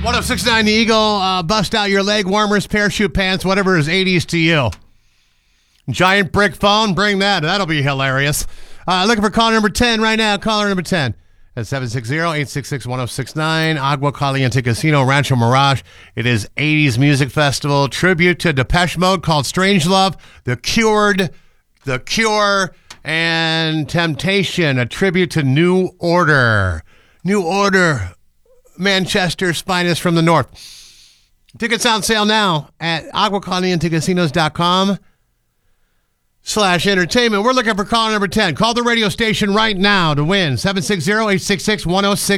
1069 The Eagle, bust out your leg warmers, parachute pants, whatever is 80s to you. Giant brick phone, bring that. That'll be hilarious. Looking for caller number 10 right now. Caller number 10 at 760-866-1069. Agua Caliente Casino, Rancho Mirage. It is 80s Music Festival. Tribute to Depeche Mode called Strange Love. The Cure, and Temptation. A tribute to New Order. New Order. Manchester's finest from the north. Tickets on sale now at aguacalientecasinos.com/entertainment. We're looking for caller number 10. Call the radio station right now to win. 760-866-1069.